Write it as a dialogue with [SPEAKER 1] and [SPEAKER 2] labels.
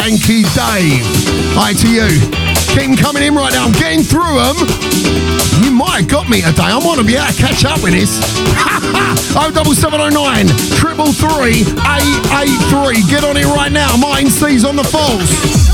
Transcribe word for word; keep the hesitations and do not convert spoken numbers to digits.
[SPEAKER 1] Yankee Dave. Hi to you. Keep them coming in right now. I'm getting through them. You might have got me today. I'm on to be able to catch up with this. oh double seven oh nine, triple three, eight eight three. Get on it right now. Martin C's on the falls.